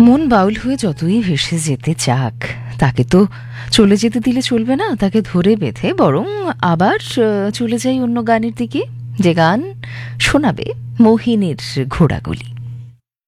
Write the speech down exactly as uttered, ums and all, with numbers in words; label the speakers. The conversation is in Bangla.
Speaker 1: মন বাউল হয়ে যতই ভেসে যেতে চাক, তাকে তো চলে যেতে দিলে চলবে না। তাকে ধরে বেঁধে বরং আবার চলে যাই অন্য গানের দিকে, যে গান শোনাবে মোহিনীর ঘোড়াগুলি।